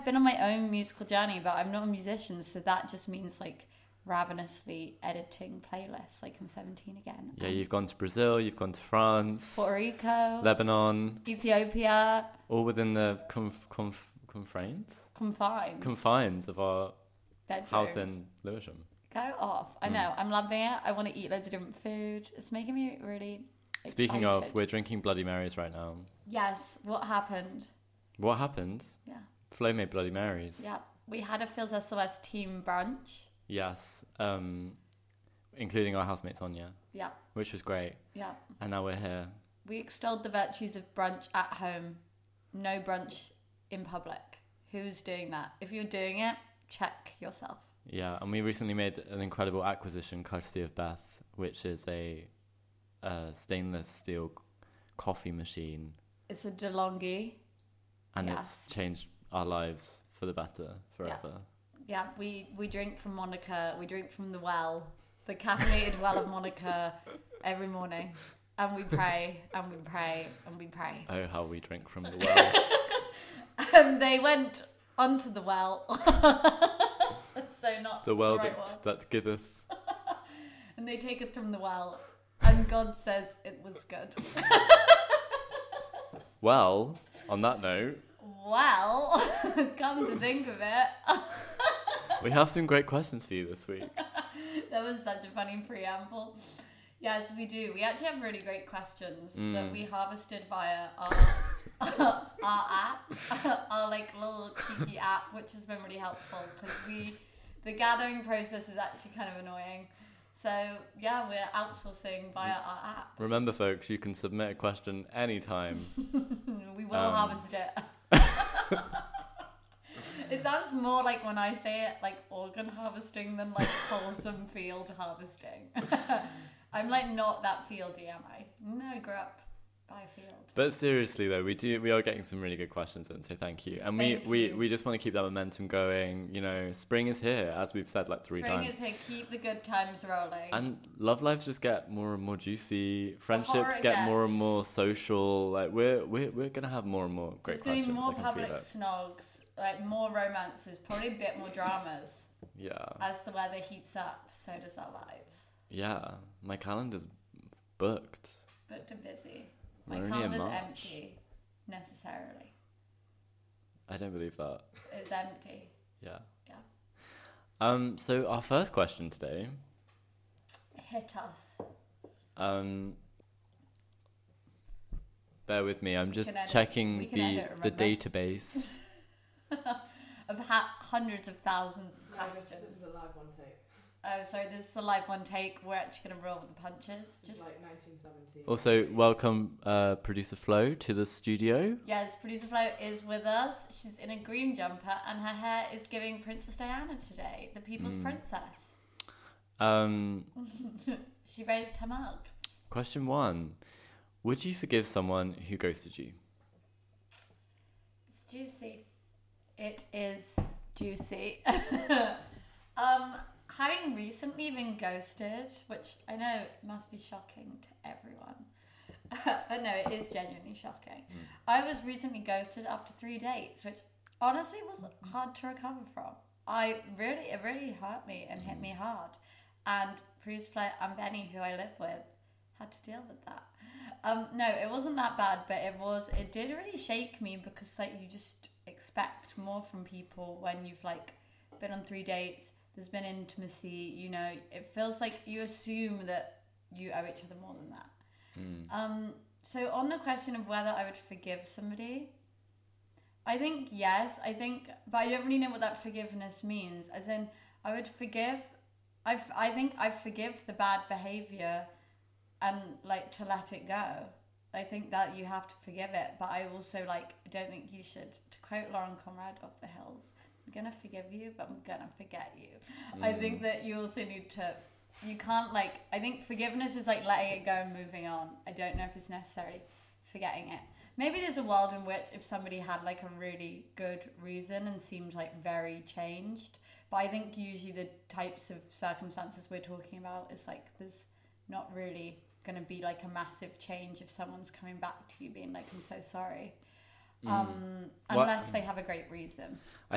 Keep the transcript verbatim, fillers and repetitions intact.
been on my own musical journey, but I'm not a musician, so that just means like ravenously editing playlists like I'm seventeen again. Yeah, you've gone to Brazil, you've gone to France, Puerto Rico, Lebanon, Ethiopia, all within the conf- conf- confines confines, confines of our bedroom. house in Lewisham. Go off. I know. I'm loving it. I want to eat loads of different food. It's making me really excited. Speaking of, we're drinking Bloody Marys right now. Yes. What happened? What happened? Yeah. Flo made Bloody Marys. Yeah. We had a Phil's S O S team brunch. Yes. Um, including our housemate Sonia. Yeah. Which was great. Yeah. And now we're here. We extolled the virtues of brunch at home. No brunch in public. Who's doing that? If you're doing it, check yourself. Yeah, and we recently made an incredible acquisition courtesy of Beth, which is a, a stainless steel coffee machine. It's a DeLonghi. And yeah. it's changed our lives for the better forever. Yeah, yeah we, we drink from Monica. We drink from the well, the caffeinated well of Monica every morning. And we pray, and we pray, and we pray. Oh, how we drink from the well. And they went onto the well. So not the well the right that, one. that giveth. And they take it from the well, and God says it was good. Well, on that note. Well, come to think of it. We have some great questions for you this week. That was such a funny preamble. Yes, we do. We actually have really great questions mm. that we harvested via our our app, our like little cheeky app, which has been really helpful because we the gathering process is actually kind of annoying. So yeah, we're outsourcing via our app. Remember, folks, you can submit a question anytime. We will um. harvest it. It sounds more like when I say it, like organ harvesting than like wholesome field harvesting. I'm like not that fieldy, am I? No, I grew up by a field. But seriously though, we do we are getting some really good questions in, so thank you. And we, thank we, you. we just want to keep that momentum going. You know, spring is here, as we've said like three spring times. Spring is here, keep the good times rolling. And love lives just get more and more juicy. Friendships get gets. more and more social. Like we're we're we're gonna have more and more great There's questions. There's gonna I be can more public feel it. snogs, like more romances, probably a bit more dramas. Yeah. As the weather heats up, so does our lives. Yeah, my calendar's booked. Booked and busy. We're My calendar's March. empty, necessarily. I don't believe that. It's empty. Yeah. Yeah. Um. So our first question today. Hit us. Um. Bear with me. I'm just edit. checking the edit, the database. Of ha- hundreds of thousands of no, questions. This, this is a live one take. Oh, sorry, this is a live one take. We're actually going to roll with the punches. Just like nineteen seventy. Also, welcome uh, producer Flo to the studio. Yes, producer Flo is with us. She's in a green jumper and her hair is giving Princess Diana today, the people's mm. princess. Um, she raised her mug. Question one. Would you forgive someone who ghosted you? It's juicy. It is juicy. um... Having recently been ghosted, which I know must be shocking to everyone, but no, it is genuinely shocking. Mm. I was recently ghosted after three dates, which honestly was hard to recover from. I really, it really hurt me and hit me hard. And producer Flo and Benny, who I live with, had to deal with that. Um, no, it wasn't that bad, but it was. It did really shake me because like you just expect more from people when you've like been on three dates. There's been intimacy, you know, it feels like you assume that you owe each other more than that. Mm. Um, so on the question of whether I would forgive somebody, I think yes, I think, but I don't really know what that forgiveness means. As in, I would forgive, I I think I forgive the bad behaviour and like to let it go. I think that you have to forgive it, but I also like, don't think you should, to quote Lauren Conrad of The Hills, I'm gonna forgive you, but I'm gonna forget you. Mm. I think that you also need to, you can't like, I think forgiveness is like letting it go and moving on. I don't know if it's necessarily forgetting it. Maybe there's a world in which if somebody had like a really good reason and seemed like very changed, but I think usually the types of circumstances we're talking about is like there's not really gonna be like a massive change if someone's coming back to you being like, I'm so sorry. Um, unless what? they have a great reason.